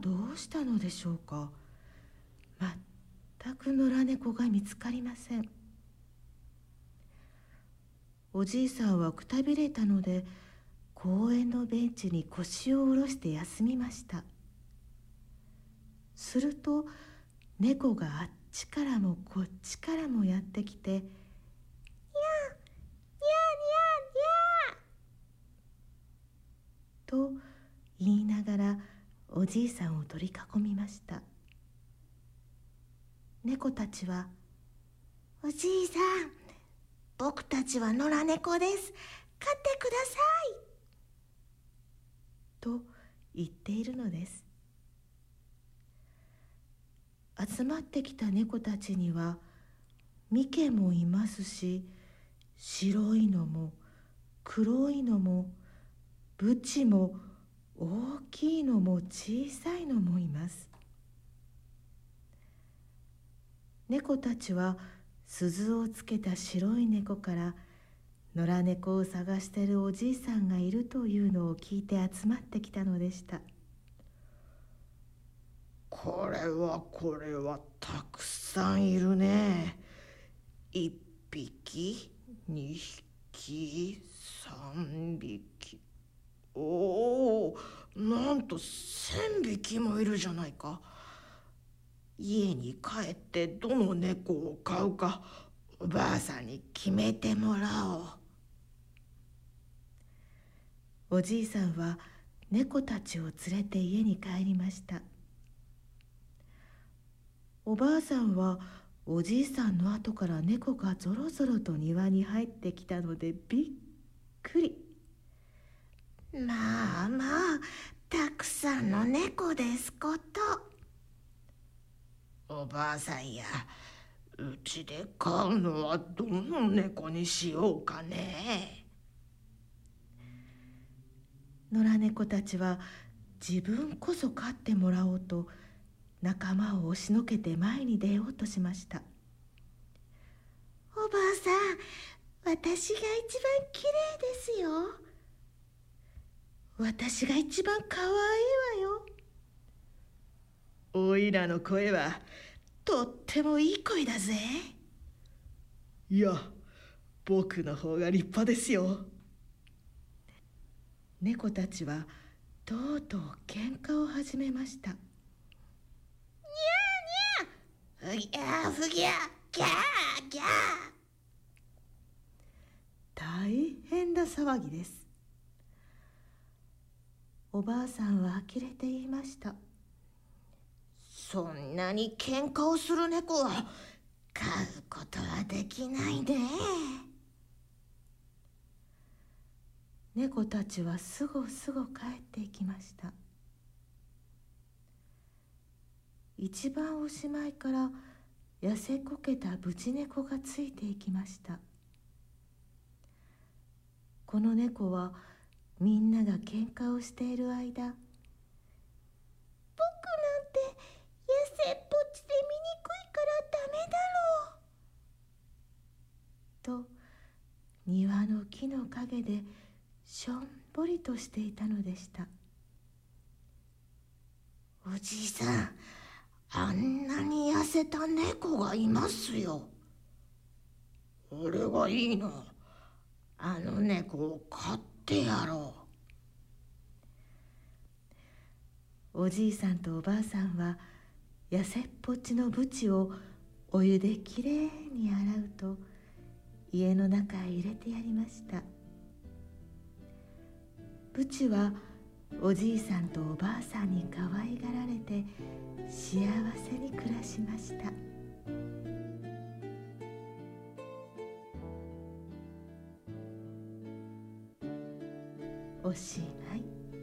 どうしたのでしょうか。全く野良猫が見つかりません。おじいさんはくたびれたので、公園のベンチに腰を下ろして休みました。すると猫があっちからもこっちからもやってきて、にゃーにゃーにゃーと言いながらおじいさんを取り囲みました。猫たちは、おじいさん、僕たちは野良猫です。飼ってください。と言っているのです。集まってきた猫たちには、ミケもいますし、白いのも黒いのもブチも大きいのも小さいのもいます。猫たちは鈴をつけた白い猫から野良猫を探しているおじいさんがいるというのを聞いて集まってきたのでした。 これはたくさんいるね。1匹2匹3匹、おお、なんと1000匹もいるじゃないか。家に帰ってどの猫を飼うかおばあさんに決めてもらおう。 おじいさんは猫たちを連れて家に帰りました。おばあさんはおじいさんの後から猫がぞろぞろと庭に入ってきたのでびっくり。 まあまあ、たくさんの猫ですこと。 おばあさんや、うちで飼うのはどの猫にしようかね。 野良猫たちは自分こそ飼ってもらおうと仲間を押しのけて前に出ようとしました。 おばあさん、私が一番きれいですよ。 私が一番かわいいわよ。 おいらの声はとってもいい声だぜ。いや、僕の方が立派ですよ。 猫たちはとうとう喧嘩を始めました。にゃーにゃー、ふぎゃーふぎゃー、ギャーギャー。 大変な騒ぎです。おばあさんは呆れて言いました。 そんなに喧嘩をする猫は飼うことはできないね。 猫たちはすごすご帰っていきました。一番おしまいから痩せこけたブチ猫がついていきました。この猫はみんなが喧嘩をしている間、僕なんて痩せっぽちで醜いからダメだろうと庭の木の陰でしょんぼりとしていたのでした。 おじいさん、あんなに痩せた猫がいますよ。 俺はいいの。あの猫を飼ってやろう。おじいさんとおばあさんは痩せっぽちのブチをお湯できれいに洗うと家の中へ入れてやりました。ブチはおじいさんとおばあさんに可愛がられて幸せに暮らしました。おしまい。